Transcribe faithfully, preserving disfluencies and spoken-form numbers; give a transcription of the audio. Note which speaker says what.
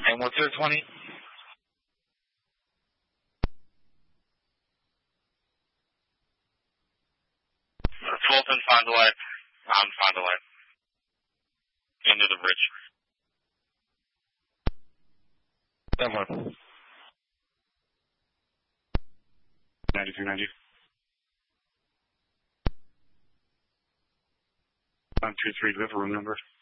Speaker 1: And what's your twenty? Fulton, Fond du Lac. On Fond du Lac. Into the bridge. ten one. ninety-two ninety. one two three, do you have a room number?